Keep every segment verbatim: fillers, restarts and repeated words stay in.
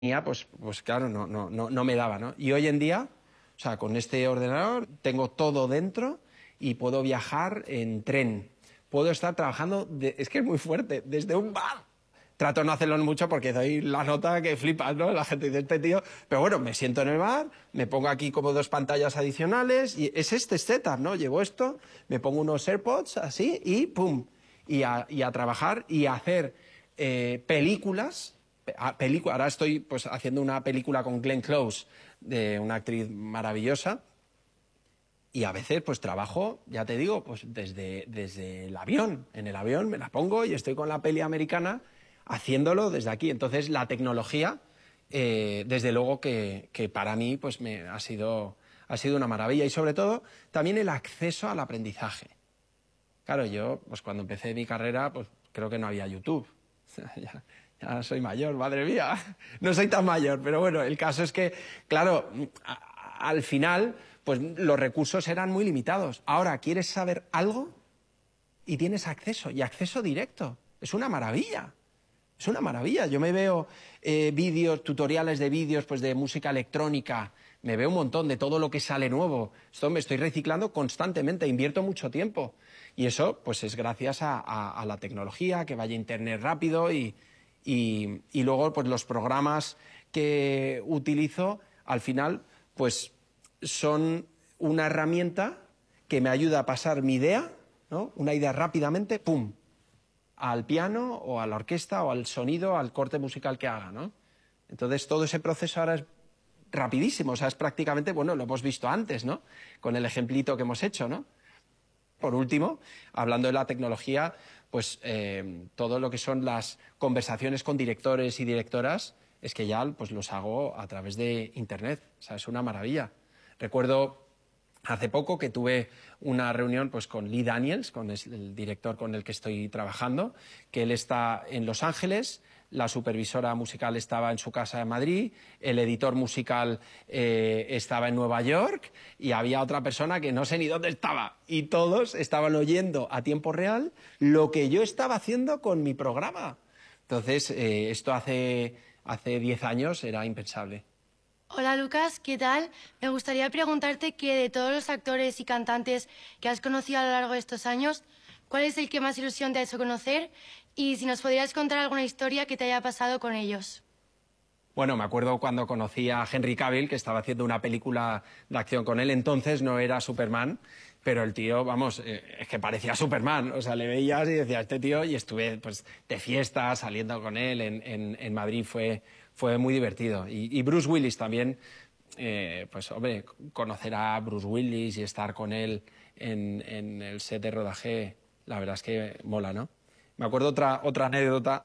pues, pues claro, no, no, no, no me daba, ¿no? Y hoy en día, o sea, con este ordenador tengo todo dentro y puedo viajar en tren. Puedo estar trabajando, de, es que es muy fuerte, desde un bar. Trato de no hacerlo mucho porque doy la nota que flipas, ¿no? La gente dice, este tío... Pero bueno, me siento en el bar, me pongo aquí como dos pantallas adicionales y es este setup, ¿no? Llevo esto, me pongo unos AirPods así y ¡pum! Y a, y a trabajar y a hacer eh, películas... Película, ahora estoy pues, haciendo una película con Glenn Close, de una actriz maravillosa, y a veces pues trabajo, ya te digo, pues desde, desde el avión. En el avión me la pongo y estoy con la peli americana haciéndolo desde aquí. Entonces la tecnología, eh, desde luego que, que para mí pues, me ha sido, ha sido una maravilla. Y sobre todo también el acceso al aprendizaje. Claro, yo pues, cuando empecé mi carrera pues creo que no había YouTube. ya, ya soy mayor, madre mía. No soy tan mayor, pero bueno, el caso es que, claro, a, al final pues los recursos eran muy limitados. Ahora, ¿quieres saber algo? Y tienes acceso, y acceso directo. Es una maravilla. Es una maravilla. Yo me veo eh, vídeos, tutoriales de vídeos pues, de música electrónica, me veo un montón de todo lo que sale nuevo. Esto me estoy reciclando constantemente, invierto mucho tiempo. Y eso pues, es gracias a, a, a la tecnología, que vaya internet rápido y, y, y luego pues, los programas que utilizo, al final, pues son una herramienta que me ayuda a pasar mi idea, ¿no? Una idea rápidamente, ¡pum!, al piano o a la orquesta o al sonido, al corte musical que haga, ¿no? Entonces todo ese proceso ahora es rapidísimo, o sea, es prácticamente, bueno, lo hemos visto antes, ¿no? Con el ejemplito que hemos hecho, ¿no? Por último, hablando de la tecnología, pues eh, todo lo que son las conversaciones con directores y directoras es que ya pues, los hago a través de Internet, o sea, es una maravilla. Recuerdo hace poco que tuve una reunión pues, con Lee Daniels, con el director con el que estoy trabajando, que él está en Los Ángeles, la supervisora musical estaba en su casa en Madrid, el editor musical eh, estaba en Nueva York y había otra persona que no sé ni dónde estaba. Y todos estaban oyendo a tiempo real lo que yo estaba haciendo con mi programa. Entonces, eh, esto hace, hace diez años era impensable. Hola Lucas, ¿qué tal? Me gustaría preguntarte que de todos los actores y cantantes que has conocido a lo largo de estos años, ¿cuál es el que más ilusión te ha hecho conocer? Y si nos podrías contar alguna historia que te haya pasado con ellos. Bueno, me acuerdo cuando conocí a Henry Cavill, que estaba haciendo una película de acción con él. Entonces no era Superman, pero el tío, vamos, eh, es que parecía Superman. O sea, le veías y decías, este tío, y estuve pues, de fiesta saliendo con él en, en, en Madrid, fue, fue muy divertido. Y, y Bruce Willis también, eh, pues hombre, conocer a Bruce Willis y estar con él en, en el set de rodaje, la verdad es que mola, ¿no? Me acuerdo otra, otra anécdota,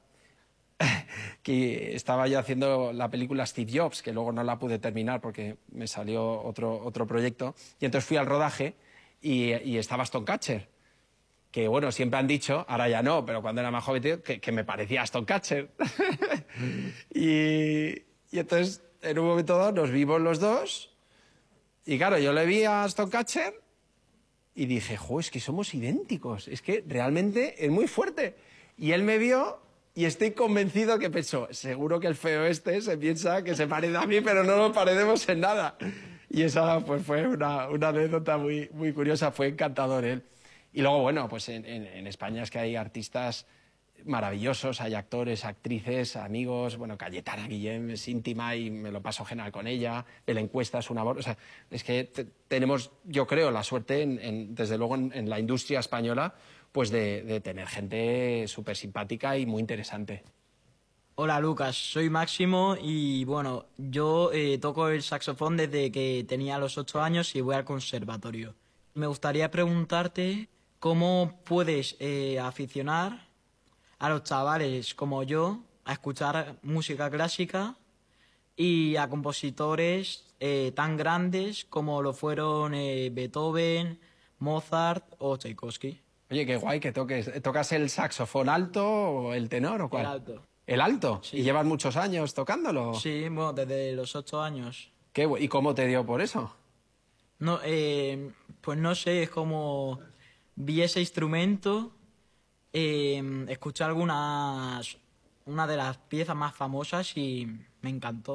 que estaba yo haciendo la película Steve Jobs, que luego no la pude terminar porque me salió otro, otro proyecto, y entonces fui al rodaje y, y estaba Aston Kutcher, que bueno, siempre han dicho, ahora ya no, pero cuando era más joven, tío, que, que me parecía Aston Kutcher. y, y entonces, en un momento dado, nos vimos los dos, y claro, yo le vi a Aston Kutcher y dije, jo, es que somos idénticos, es que realmente es muy fuerte. Y él me vio y estoy convencido que pensó, seguro que el feo este se piensa que se parece a mí, pero no nos parecemos en nada. Y esa pues, fue una, una anécdota muy, muy curiosa, fue encantador él. Y luego, bueno, pues en, en, en España es que hay artistas maravillosos, hay actores, actrices, amigos, bueno, Cayetana Guillén es íntima y me lo paso genial con ella, la encuesta es un amor, o sea, es que tenemos, yo creo, la suerte, en, en, desde luego, en, en la industria española, pues de, de tener gente súper simpática y muy interesante. Hola Lucas, soy Máximo y bueno, yo eh, toco el saxofón desde que tenía los ocho años y voy al conservatorio. Me gustaría preguntarte cómo puedes eh, aficionar a los chavales como yo a escuchar música clásica y a compositores eh, tan grandes como lo fueron eh, Beethoven, Mozart o Tchaikovsky. Oye, qué guay que toques. ¿Tocas el saxofón alto o el tenor o cuál? El alto. ¿El alto? Sí. ¿Y llevas muchos años tocándolo? Sí, bueno, desde los ocho años. ¿Qué, ¿Y cómo te dio por eso? No, eh, pues no sé, es como vi ese instrumento, eh, escuché algunas, una de las piezas más famosas y me me encantó.